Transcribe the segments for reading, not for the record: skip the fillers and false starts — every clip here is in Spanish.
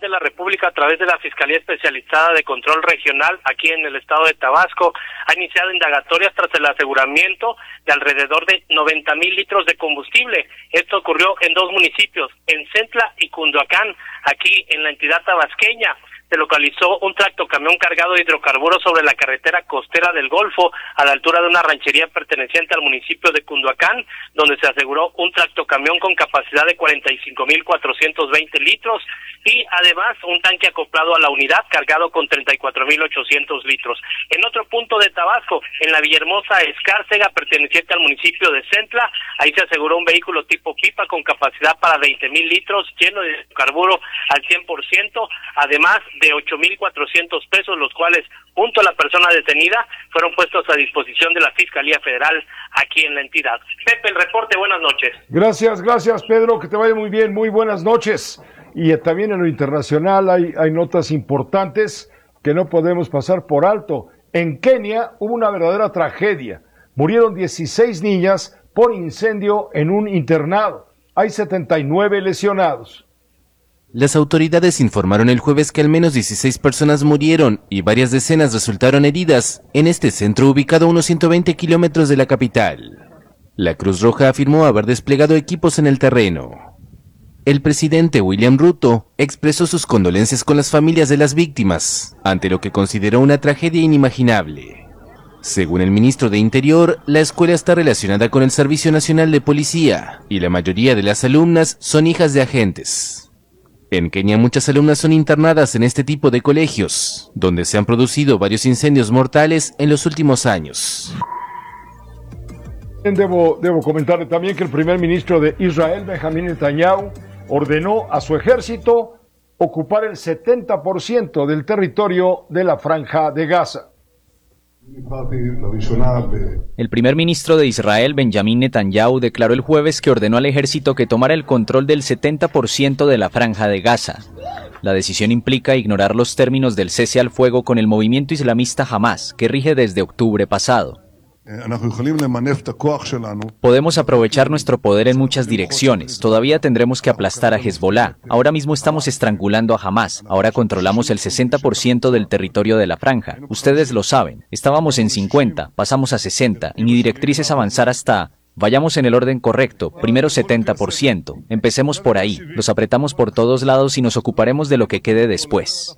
de la República, a través de la Fiscalía Especializada de Control Regional aquí en el estado de Tabasco, ha iniciado indagatorias tras el aseguramiento de alrededor de 90,000 litros de combustible. Esto ocurrió en dos municipios, en Centla y Cunduacán, aquí en la entidad tabasqueña. Se localizó un tractocamión cargado de hidrocarburos sobre la carretera costera del Golfo, a la altura de una ranchería perteneciente al municipio de Cunduacán, donde se aseguró un tractocamión con capacidad de 45,420 litros y además un tanque acoplado a la unidad cargado con 34,800 litros. En otro punto de Tabasco, en la Villahermosa Escárcega, perteneciente al municipio de Centla, ahí se aseguró un vehículo tipo pipa con capacidad para 20,000 litros, lleno de hidrocarburo al 100%, además de 8,400 pesos, los cuales, junto a la persona detenida, fueron puestos a disposición de la Fiscalía Federal aquí en la entidad. Pepe, el reporte, buenas noches. Gracias Pedro, que te vaya muy bien, muy buenas noches. Y también en lo internacional hay notas importantes que no podemos pasar por alto. En Kenia hubo una verdadera tragedia. Murieron 16 niñas por incendio en un internado. Hay 79 lesionados. Las autoridades informaron el jueves que al menos 16 personas murieron y varias decenas resultaron heridas en este centro ubicado a unos 120 kilómetros de la capital. La Cruz Roja afirmó haber desplegado equipos en el terreno. El presidente William Ruto expresó sus condolencias con las familias de las víctimas, ante lo que consideró una tragedia inimaginable. Según el ministro de Interior, la escuela está relacionada con el Servicio Nacional de Policía y la mayoría de las alumnas son hijas de agentes. En Kenia muchas alumnas son internadas en este tipo de colegios, donde se han producido varios incendios mortales en los últimos años. Debo comentarle también que el primer ministro de Israel, Benjamín Netanyahu, ordenó a su ejército ocupar el 70% del territorio de la Franja de Gaza. El primer ministro de Israel, Benjamín Netanyahu, declaró el jueves que ordenó al ejército que tomara el control del 70% de la Franja de Gaza. La decisión implica ignorar los términos del cese al fuego con el movimiento islamista Hamas, que rige desde octubre pasado. Podemos aprovechar nuestro poder en muchas direcciones. Todavía tendremos que aplastar a Hezbollah. Ahora mismo estamos estrangulando a Hamas. Ahora controlamos el 60% del territorio de la franja. Ustedes lo saben. Estábamos en 50, pasamos a 60, y mi directriz es avanzar hasta... Vayamos en el orden correcto, primero 70%. Empecemos por ahí. Los apretamos por todos lados y nos ocuparemos de lo que quede después.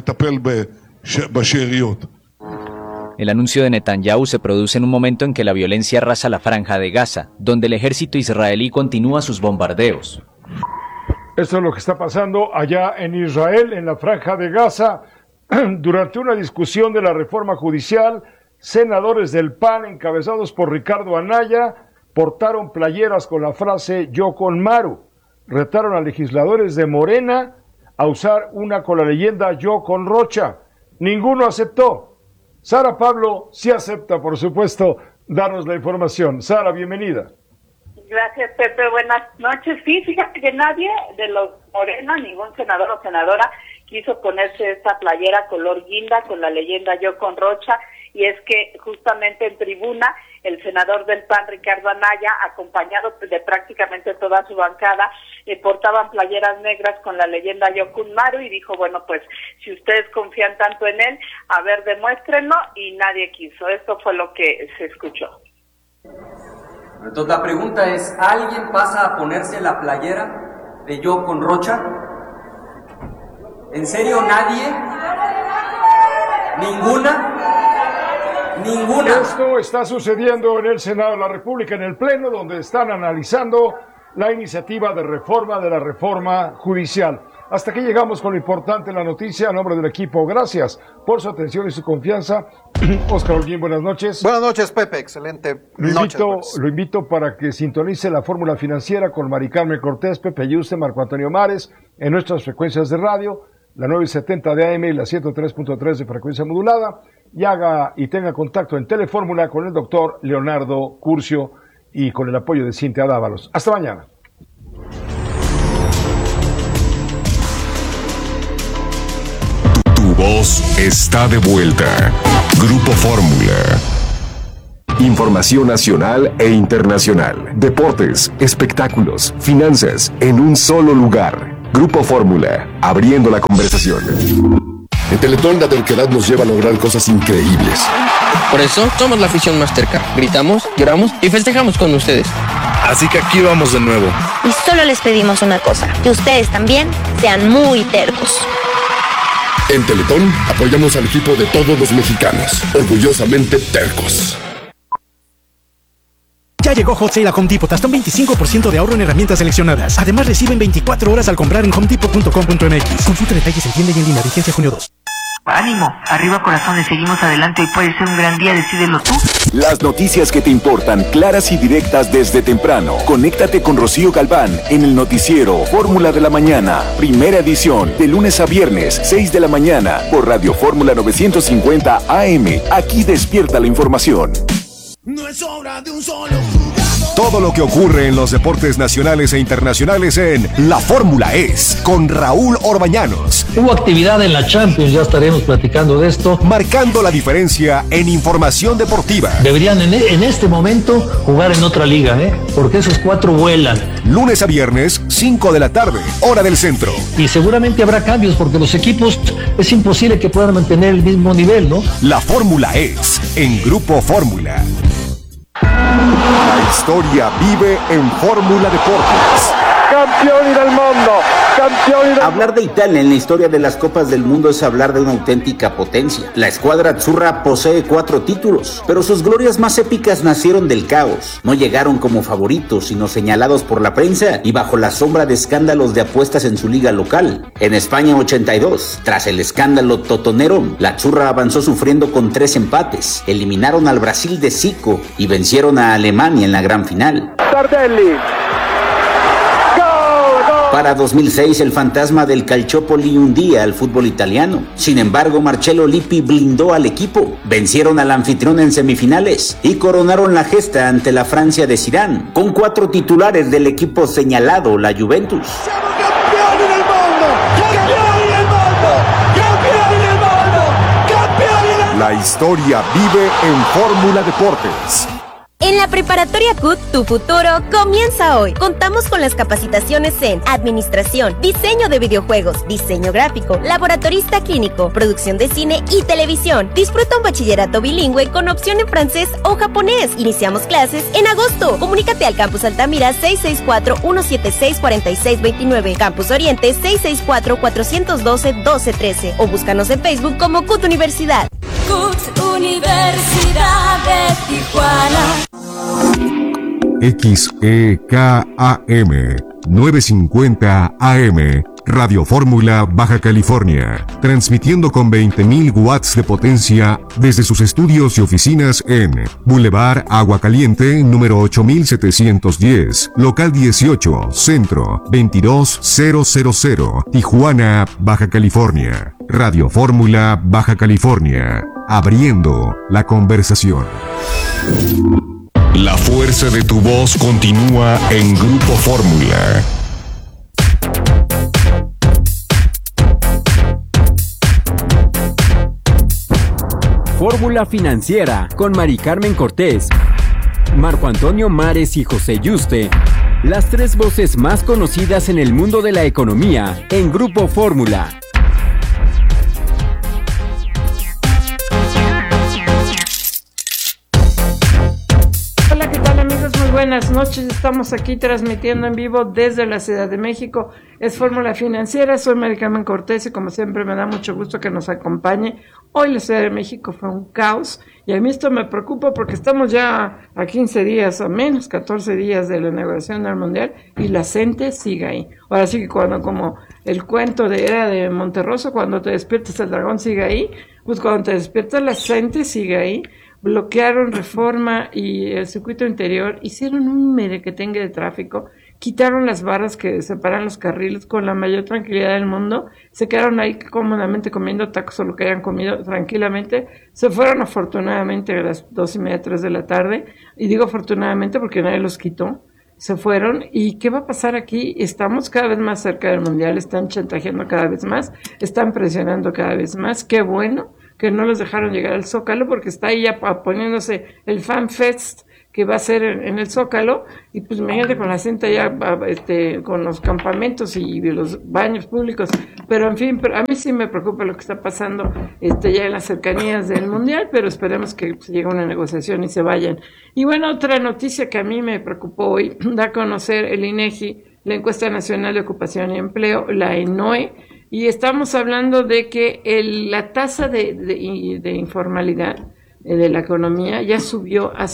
El anuncio de Netanyahu se produce en un momento en que la violencia arrasa la Franja de Gaza, donde el ejército israelí continúa sus bombardeos. Esto es lo que está pasando allá en Israel, en la Franja de Gaza. Durante una discusión de la reforma judicial, senadores del PAN, encabezados por Ricardo Anaya, portaron playeras con la frase "Yo con Maru". Retaron a legisladores de Morena a usar una con la leyenda "Yo con Rocha". Ninguno aceptó. Sara Pablo sí acepta, por supuesto, darnos la información. Sara, bienvenida. Gracias, Pepe. Buenas noches. Sí, fíjate que nadie de los Morena, ningún senador o senadora, quiso ponerse esta playera color guinda con la leyenda "Yo con Rocha", y es que justamente en tribuna el senador del PAN, Ricardo Anaya, acompañado de prácticamente toda su bancada, portaban playeras negras con la leyenda "Yo con Maru", y dijo, bueno, pues si ustedes confían tanto en él, a ver, demuéstrenlo, y nadie quiso. Esto fue lo que se escuchó. Entonces la pregunta es, ¿alguien pasa a ponerse la playera de "Yo con Rocha"? ¿En serio nadie? ¿Ninguna? Esto está sucediendo en el Senado de la República, en el Pleno, donde están analizando la iniciativa de reforma de la reforma judicial. Hasta aquí llegamos con lo importante en la noticia. A nombre del equipo, gracias por su atención y su confianza. Oscar Holguín, buenas noches. Buenas noches, Pepe. Excelente noche. Lo invito para que sintonice la Fórmula Financiera con Mari Carmen Cortés, Pepe Yuste, Marco Antonio Mares, en nuestras frecuencias de radio, la 970 de AM y la 103.3 de frecuencia modulada, y tenga contacto en Telefórmula con el doctor Leonardo Curcio y con el apoyo de Cintia Dávalos. Hasta mañana. Tu voz está de vuelta. Grupo Fórmula. Información nacional e internacional. Deportes, espectáculos, finanzas, en un solo lugar. Grupo Fórmula, abriendo la conversación. En Teletón la terquedad nos lleva a lograr cosas increíbles. Por eso somos la afición más terca. Gritamos, lloramos y festejamos con ustedes. Así que aquí vamos de nuevo. Y solo les pedimos una cosa, que ustedes también sean muy tercos. En Teletón apoyamos al equipo de todos los mexicanos, orgullosamente tercos. Ya llegó Hot Sale a Home Depot, hasta un 25% de ahorro en herramientas seleccionadas. Además reciben 24 horas al comprar en homedepot.com.mx. Consulta detalles en tienda y en línea, vigencia junio 2. Ánimo, arriba corazones, seguimos adelante, hoy puede ser un gran día, decídelo tú. Las noticias que te importan, claras y directas desde temprano. Conéctate con Rocío Galván en el noticiero Fórmula de la Mañana, primera edición, de lunes a viernes, 6 de la mañana, por Radio Fórmula 950 AM. Aquí despierta la información. No es obra de un solo jugador. Todo lo que ocurre en los deportes nacionales e internacionales en La Fórmula Es, con Raúl Orbañanos. Hubo actividad en la Champions, ya estaremos platicando de esto. Marcando la diferencia en información deportiva. Deberían en este momento jugar en otra liga, porque esos 4 vuelan. Lunes a viernes, 5 de la tarde, hora del centro. Y seguramente habrá cambios, porque los equipos es imposible que puedan mantener el mismo nivel, ¿no? La Fórmula Es, en Grupo Fórmula. La historia vive en Fórmula Deportes. Campioni del mundo, campioni del... Hablar de Italia en la historia de las Copas del Mundo es hablar de una auténtica potencia. La escuadra azzurra posee 4 títulos, pero sus glorias más épicas nacieron del caos. No llegaron como favoritos, sino señalados por la prensa y bajo la sombra de escándalos de apuestas en su liga local. En España 82, tras el escándalo totonero, la azzurra avanzó sufriendo con 3 empates. Eliminaron al Brasil de Zico y vencieron a Alemania en la gran final. Tardelli. Para 2006, el fantasma del Calciopoli hundía al fútbol italiano. Sin embargo, Marcello Lippi blindó al equipo. Vencieron al anfitrión en semifinales y coronaron la gesta ante la Francia de Zidane, con 4 titulares del equipo señalado, la Juventus. ¡Siamo campioni del mundo! ¡Campioni del mundo! ¡Campioni del mundo! ¡Campioni del mundo! La historia vive en Fórmula Deportes. En la Preparatoria CUT, tu futuro comienza hoy. Contamos con las capacitaciones en Administración, Diseño de Videojuegos, Diseño Gráfico, Laboratorista Clínico, Producción de Cine y Televisión. Disfruta un bachillerato bilingüe con opción en francés o japonés. Iniciamos clases en agosto. Comunícate al Campus Altamira 664-176-4629, Campus Oriente 664-412-1213 o búscanos en Facebook como CUT Universidad. CUT Universidad de Tijuana. XEKAM 950 AM, Radio Fórmula, Baja California, transmitiendo con 20.000 watts de potencia desde sus estudios y oficinas en Boulevard Agua Caliente, número 8710, local 18, centro 22000, Tijuana, Baja California. Radio Fórmula, Baja California, abriendo la conversación. La fuerza de tu voz continúa en Grupo Fórmula. Fórmula Financiera con Mari Carmen Cortés, Marco Antonio Mares y José Yuste. Las 3 voces más conocidas en el mundo de la economía en Grupo Fórmula. Hola, ¿qué tal amigos? Muy buenas noches. Estamos aquí transmitiendo en vivo desde la Ciudad de México. Es Fórmula Financiera. Soy Mari Carmen Cortés y como siempre me da mucho gusto que nos acompañe. Hoy la Ciudad de México fue un caos y a mí esto me preocupa porque estamos ya a 15 días o menos, 14 días de la inauguración del Mundial y la gente sigue ahí. Ahora sí que cuando, como el cuento era de Monterroso, cuando te despiertas el dragón sigue ahí, pues cuando te despiertas la gente sigue ahí. Bloquearon Reforma y el circuito interior, hicieron un merequetengue de tráfico, quitaron las barras que separan los carriles con la mayor tranquilidad del mundo, se quedaron ahí cómodamente comiendo tacos o lo que hayan comido tranquilamente, se fueron afortunadamente a las 2:30, 3 de la tarde, y digo afortunadamente porque nadie los quitó, se fueron. ¿Y qué va a pasar aquí? Estamos cada vez más cerca del Mundial, están chantajeando cada vez más, están presionando cada vez más, qué bueno que no los dejaron llegar al Zócalo porque está ahí ya poniéndose el Fan Fest que va a ser en el Zócalo, y pues imagínate con la gente ya, con los campamentos y los baños públicos, pero en fin, a mí sí me preocupa lo que está pasando ya en las cercanías del Mundial, pero esperemos que pues, llegue una negociación y se vayan. Y bueno, otra noticia que a mí me preocupó hoy, da a conocer el INEGI, la Encuesta Nacional de Ocupación y Empleo, la ENOE, y estamos hablando de que la tasa de informalidad de la economía ya subió a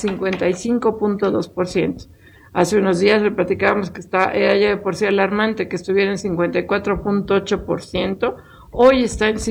55.2%. Hace unos días le platicábamos que era ya de por sí alarmante que estuviera en 54.8%, hoy está en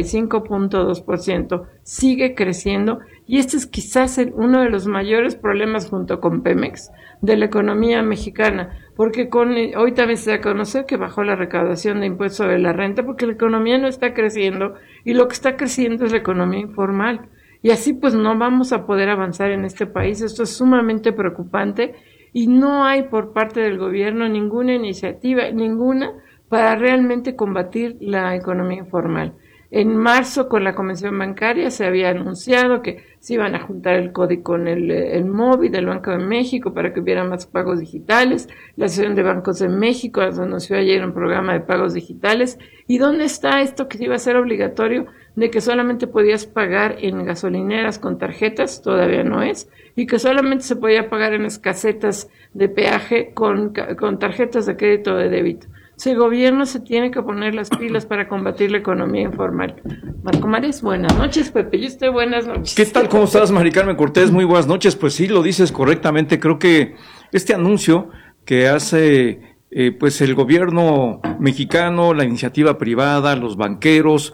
55.2%, sigue creciendo, y este es quizás uno de los mayores problemas junto con Pemex de la economía mexicana, porque hoy también se da a conocer que bajó la recaudación de impuestos sobre la renta porque la economía no está creciendo, y lo que está creciendo es la economía informal. Y así pues no vamos a poder avanzar en este país. Esto es sumamente preocupante y no hay por parte del gobierno ninguna iniciativa, para realmente combatir la economía informal. En marzo, con la Convención Bancaria, se había anunciado que se iban a juntar el CODI con el MOBI del Banco de México para que hubiera más pagos digitales. La Asociación de Bancos de México anunció ayer un programa de pagos digitales. ¿Y dónde está esto que iba a ser obligatorio de que solamente podías pagar en gasolineras con tarjetas? Todavía no es. Y que solamente se podía pagar en las casetas de peaje con tarjetas de crédito o de débito. El gobierno se tiene que poner las pilas para combatir la economía informal. Marco Mares, buenas noches. Pepe, y usted, buenas noches. ¿Qué tal? ¿Cómo estás, Mari Carmen Cortés? Muy buenas noches. Pues sí, lo dices correctamente. Creo que este anuncio que hace pues el gobierno mexicano, la iniciativa privada, los banqueros,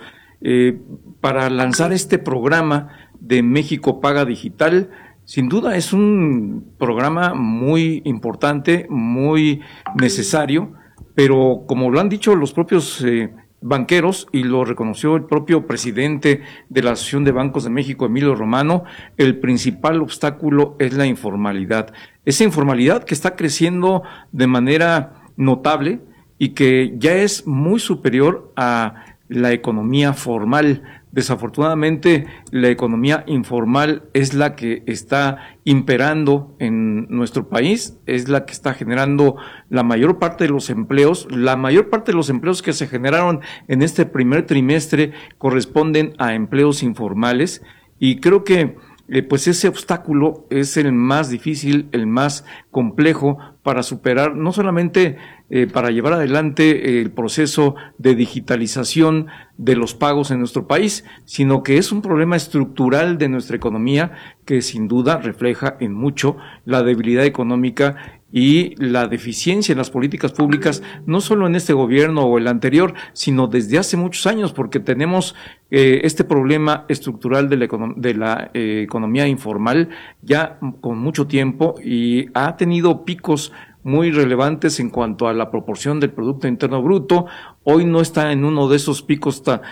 para lanzar este programa de México Paga Digital, sin duda es un programa muy importante, muy necesario. Pero como lo han dicho los propios banqueros, y lo reconoció el propio presidente de la Asociación de Bancos de México, Emilio Romano, el principal obstáculo es la informalidad. Esa informalidad que está creciendo de manera notable y que ya es muy superior a la economía formal. Desafortunadamente, la economía informal es la que está imperando en nuestro país, es la que está generando la mayor parte de los empleos. La mayor parte de los empleos que se generaron en este primer trimestre corresponden a empleos informales, y creo que pues ese obstáculo es el más difícil, el más complejo para superar, no solamente para llevar adelante el proceso de digitalización de los pagos en nuestro país, sino que es un problema estructural de nuestra economía que sin duda refleja en mucho la debilidad económica y la deficiencia en las políticas públicas, no solo en este gobierno o el anterior, sino desde hace muchos años, porque tenemos este problema estructural de la economía informal ya con mucho tiempo, y ha tenido picos muy relevantes en cuanto a la proporción del Producto Interno Bruto. Hoy no está en uno de esos picos tan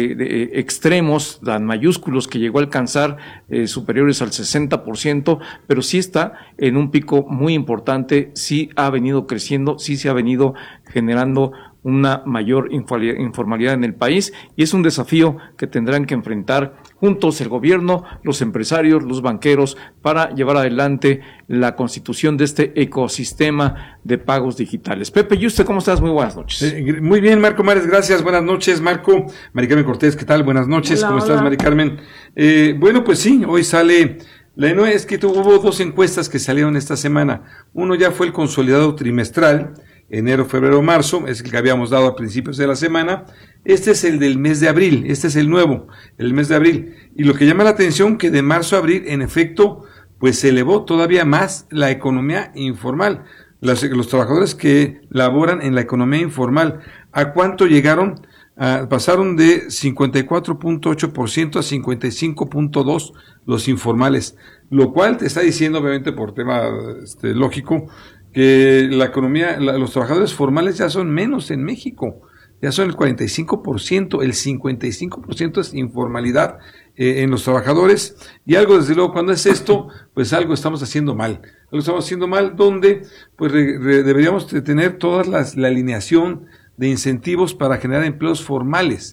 extremos, tan mayúsculos, que llegó a alcanzar superiores al 60%, pero sí está en un pico muy importante, sí ha venido creciendo, sí se ha venido generando una mayor informalidad en el país, y es un desafío que tendrán que enfrentar juntos el gobierno, los empresarios, los banqueros, para llevar adelante la constitución de este ecosistema de pagos digitales. Pepe, ¿y usted cómo estás? Muy buenas noches. Muy bien, Marco Mares, gracias, buenas noches, Marco. Mari Carmen Cortés, ¿qué tal? Buenas noches, hola, ¿cómo hola. estás, Mari Carmen? Bueno, pues sí, hoy sale la ENOE. Es que hubo dos encuestas que salieron esta semana. Uno ya fue el consolidado trimestral, enero, febrero, marzo, es el que habíamos dado a principios de la semana. Este es el del mes de abril, este es el nuevo, el mes de abril. Y lo que llama la atención, que de marzo a abril, en efecto, pues se elevó todavía más la economía informal. Los trabajadores que laboran en la economía informal, ¿a cuánto llegaron? Pasaron de 54.8% a 55.2% los informales, lo cual te está diciendo, obviamente por tema lógico, que la economía, los trabajadores formales ya son menos en México, ya son el 45%, el 55% es informalidad en los trabajadores, y algo, desde luego, cuando es esto, pues algo estamos haciendo mal, donde pues deberíamos tener toda la alineación de incentivos para generar empleos formales,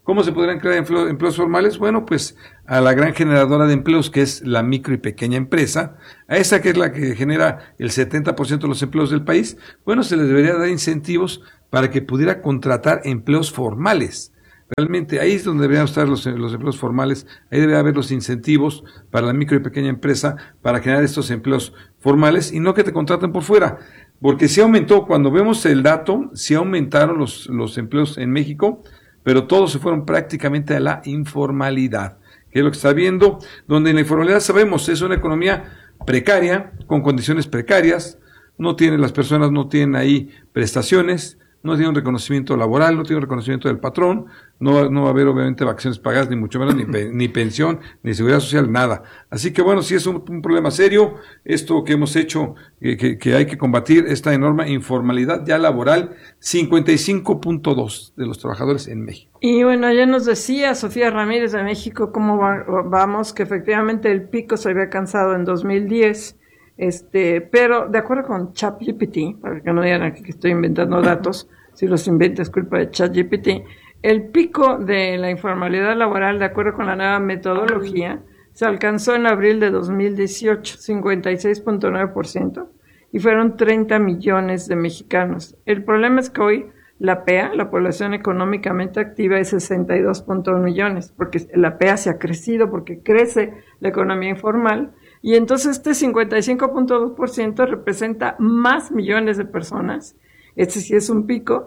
¿Cómo se podrían crear empleos formales? Bueno, pues a la gran generadora de empleos, que es la micro y pequeña empresa, a esa que es la que genera el 70% de los empleos del país, bueno, se les debería dar incentivos para que pudiera contratar empleos formales. Realmente ahí es donde deberían estar los empleos formales, ahí debería haber los incentivos para la micro y pequeña empresa para generar estos empleos formales y no que te contraten por fuera. Porque sí aumentó, cuando vemos el dato, sí aumentaron los empleos en México, pero todos se fueron prácticamente a la informalidad, que es lo que está viendo, donde en la informalidad sabemos, es una economía precaria, con condiciones precarias, las personas no tienen ahí prestaciones, no tienen un reconocimiento laboral, no tienen un reconocimiento del patrón, no va a haber obviamente vacaciones pagadas, ni mucho menos, ni pensión, ni seguridad social, nada. Así que bueno, sí es un problema serio, esto que hemos hecho, que hay que combatir, esta enorme informalidad ya laboral, 55.2 de los trabajadores en México. Y bueno, ya nos decía Sofía Ramírez de México cómo vamos, que efectivamente el pico se había alcanzado en 2010, pero de acuerdo con ChatGPT, para que no digan aquí que estoy inventando datos, si los invento es culpa de ChatGPT, el pico de la informalidad laboral, de acuerdo con la nueva metodología, se alcanzó en abril de 2018, 56.9%, y fueron 30 millones de mexicanos. El problema es que hoy la PEA, la población económicamente activa, es 62.1 millones, porque la PEA se ha crecido, porque crece la economía informal, y entonces este 55.2% representa más millones de personas. Este sí es un pico,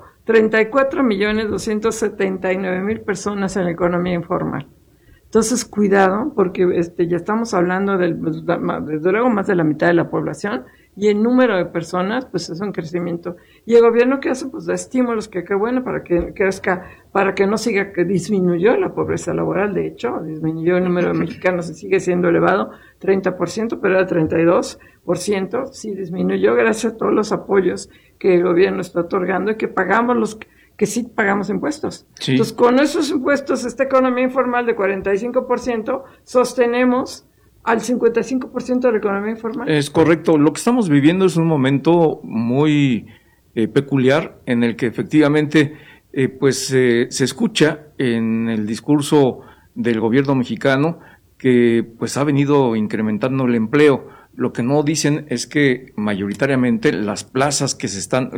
34.279.000 personas en la economía informal. Entonces, cuidado, porque ya estamos hablando desde luego más de la mitad de la población, y el número de personas, pues es un crecimiento. Y el gobierno, ¿qué hace? Pues da estímulos, que qué bueno, para que crezca, para que no siga, que disminuyó la pobreza laboral, de hecho, disminuyó el número de mexicanos, y sigue siendo elevado, 30%, pero era 32%, sí disminuyó gracias a todos los apoyos que el gobierno está otorgando y que pagamos que sí pagamos impuestos. Sí. Entonces, con esos impuestos, esta economía informal de 45%, sostenemos al 55% de la economía informal. Es correcto. Lo que estamos viviendo es un momento muy peculiar en el que efectivamente se escucha en el discurso del gobierno mexicano que pues ha venido incrementando el empleo. Lo que no dicen es que mayoritariamente las plazas que se están,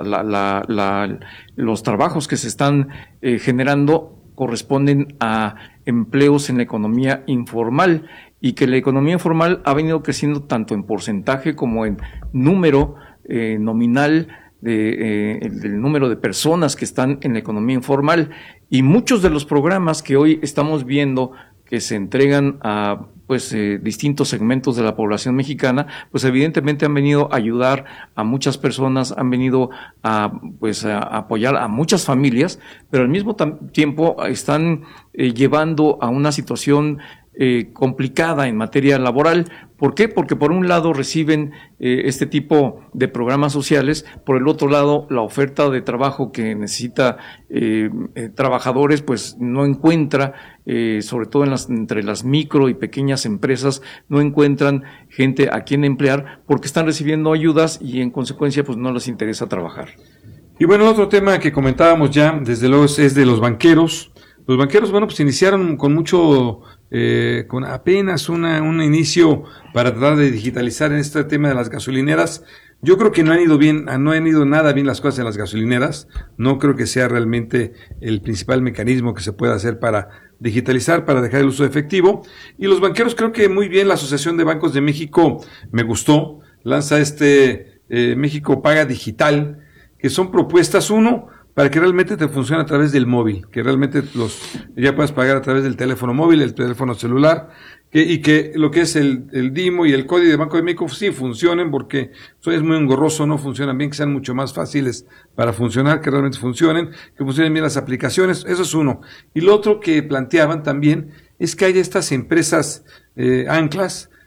los trabajos que se están generando corresponden a empleos en la economía informal, y que la economía informal ha venido creciendo tanto en porcentaje como en número nominal del número de personas que están en la economía informal, y muchos de los programas que hoy estamos viendo que se entregan a distintos segmentos de la población mexicana, pues evidentemente han venido a ayudar a muchas personas, han venido a apoyar a muchas familias, pero al mismo tiempo están llevando a una situación complicada en materia laboral. ¿Por qué? Porque por un lado reciben este tipo de programas sociales, por el otro lado la oferta de trabajo que necesita trabajadores pues no encuentra, sobre todo entre las micro y pequeñas empresas, no encuentran gente a quien emplear porque están recibiendo ayudas y en consecuencia pues no les interesa trabajar. Y bueno, otro tema que comentábamos ya, desde luego, es de los banqueros. Los banqueros, bueno, pues iniciaron con mucho, con apenas un inicio para tratar de digitalizar en este tema de las gasolineras. Yo creo que no han ido nada bien las cosas en las gasolineras. No creo que sea realmente el principal mecanismo que se pueda hacer para digitalizar, para dejar el uso efectivo. Y los banqueros, creo que muy bien. La Asociación de Bancos de México me gustó. Lanza México Paga Digital, que son propuestas, para que realmente te funcione a través del móvil, que realmente ya puedas pagar a través del teléfono móvil, el teléfono celular, y que lo que es el DIMO y el código de Banco de México sí funcionen, porque eso es muy engorroso, no funcionan bien, que sean mucho más fáciles para funcionar, que realmente funcionen, que funcionen bien las aplicaciones. Eso es uno. Y lo otro que planteaban también es que haya estas empresas anclas,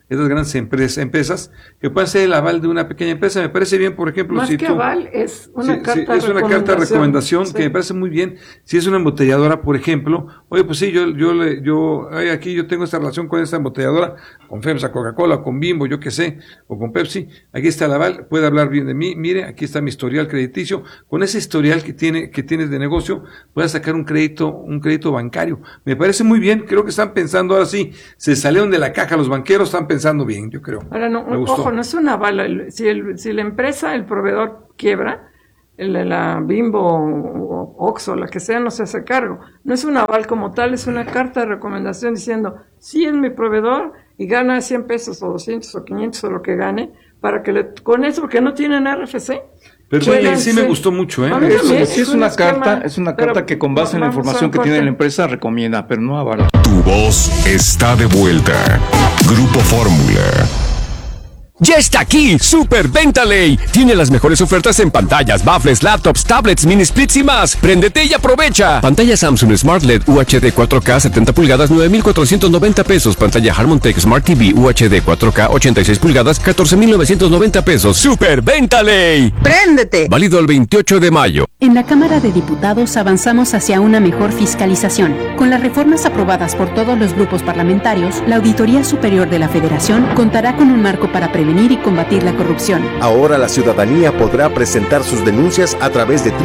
estas grandes empresas que puedan ser el aval de una pequeña empresa. Me parece bien, por ejemplo, más si que tú, aval es una carta es una carta de recomendación sí. que me parece muy bien. Si es una embotelladora, por ejemplo, oye, pues sí, aquí yo tengo esta relación con esta embotelladora, con FEMSA, Coca-Cola, con Bimbo, yo qué sé, o con Pepsi, aquí está el aval, puede hablar bien de mí, mire, aquí está mi historial crediticio, con ese historial que tienes de negocio, puedes sacar un crédito bancario. Me parece muy bien, creo que están pensando ahora sí, se salieron de la caja los banqueros, están pensando bien, yo creo. Ahora no, ojo, no es un aval, si la empresa, el proveedor quiebra, la Bimbo o Oxxo, la que sea, no se hace cargo. No es un aval como tal, es una carta de recomendación diciendo, sí es mi proveedor y gana 100 pesos o 200 o 500 o lo que gane, para que con eso, porque no tienen RFC. Pero sí me gustó mucho, ¿eh? Es una carta que con base en la información que tiene la empresa recomienda, pero no avala. Tu voz está de vuelta. Grupo Fórmula. ¡Ya está aquí! ¡Super Venta Ley! Tiene las mejores ofertas en pantallas, baffles, laptops, tablets, mini splits y más. ¡Préndete y aprovecha! Pantalla Samsung Smart LED UHD 4K 70 pulgadas, 9,490 pesos. Pantalla Harmontech Smart TV UHD 4K 86 pulgadas, 14,990 pesos. ¡Super Venta Ley! ¡Préndete! Válido el 28 de mayo. En la Cámara de Diputados avanzamos hacia una mejor fiscalización. Con las reformas aprobadas por todos los grupos parlamentarios, la Auditoría Superior de la Federación contará con un marco para prevenir y combatir la corrupción. Ahora la ciudadanía podrá presentar sus denuncias a través de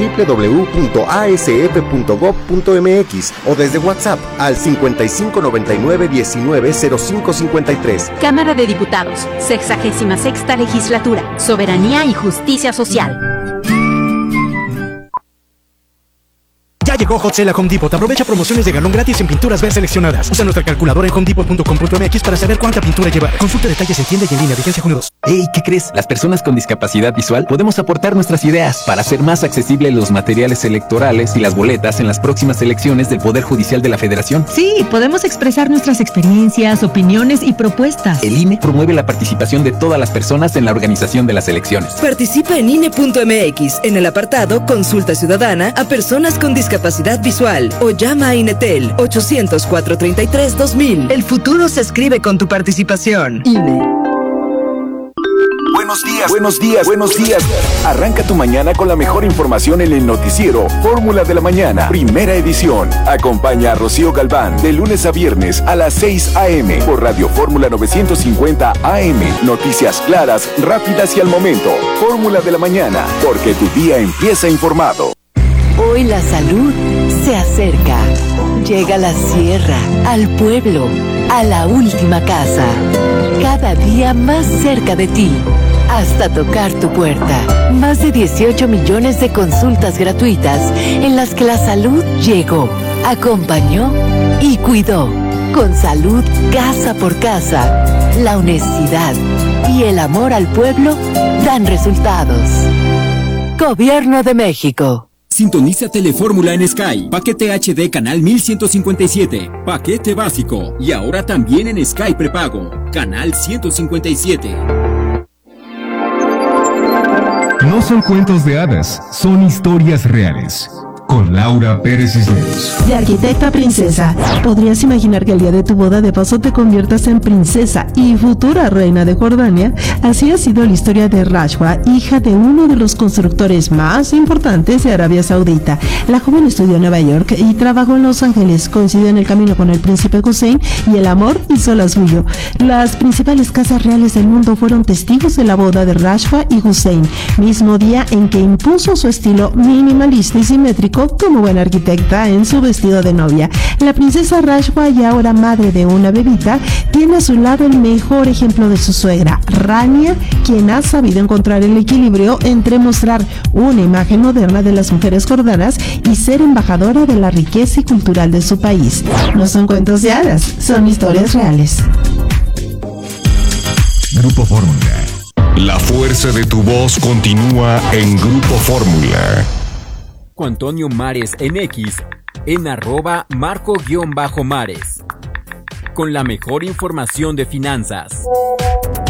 www.asf.gov.mx o desde WhatsApp al 5599-190553. Cámara de Diputados, 66ª Legislatura, Soberanía y Justicia Social. Ya llegó Hot Sale a Home Depot. Aprovecha promociones de galón gratis en pinturas ver seleccionadas. Usa nuestra calculadora en homedepot.com.mx para saber cuánta pintura llevar. Consulta detalles en tienda y en línea. Vigencia junio 2. Hey, ¿qué crees? Las personas con discapacidad visual podemos aportar nuestras ideas para hacer más accesibles los materiales electorales y las boletas en las próximas elecciones del Poder Judicial de la Federación. Sí, podemos expresar nuestras experiencias, opiniones y propuestas. El INE promueve la participación de todas las personas en la organización de las elecciones. Participa en INE.mx en el apartado Consulta Ciudadana a personas con discapacidad visual o llama a INETEL 800-433-2000. El futuro se escribe con tu participación. INE. Buenos días. Arranca tu mañana con la mejor información en el noticiero Fórmula de la Mañana, primera edición. Acompaña a Rocío Galván de lunes a viernes a las 6 a.m. por Radio Fórmula 950 AM. Noticias claras, rápidas y al momento. Fórmula de la Mañana, porque tu día empieza informado. Hoy la salud se acerca. Llega a la sierra, al pueblo, a la última casa. Cada día más cerca de ti, hasta tocar tu puerta. Más de 18 millones de consultas gratuitas en las que la salud llegó, acompañó y cuidó. Con salud casa por casa, la honestidad y el amor al pueblo dan resultados. Gobierno de México. Sintoniza Telefórmula en Sky. Paquete HD canal 1157. Paquete básico. Y ahora también en Sky prepago. Canal 157. No son cuentos de hadas, son historias reales. Con Laura Pérez Cisneros. De arquitecta a princesa, ¿podrías imaginar que el día de tu boda de paso te conviertas en princesa y futura reina de Jordania? Así ha sido la historia de Rashwa, hija de uno de los constructores más importantes de Arabia Saudita. La joven estudió en Nueva York y trabajó en Los Ángeles. Coincidió en el camino con el príncipe Hussein y el amor hizo la suyo. Las principales casas reales del mundo fueron testigos de la boda de Rashwa y Hussein, mismo día en que impuso su estilo minimalista y simétrico como buena arquitecta en su vestido de novia. La princesa Rashwa, y ahora madre de una bebita, tiene a su lado el mejor ejemplo de su suegra, Rania, quien ha sabido encontrar el equilibrio entre mostrar una imagen moderna de las mujeres jordanas y ser embajadora de la riqueza y cultural de su país. No son cuentos de hadas, son historias reales. Grupo Fórmula. La fuerza de tu voz continúa en Grupo Fórmula. Antonio Mares en X, en @Marco_Mares. Con la mejor información de finanzas.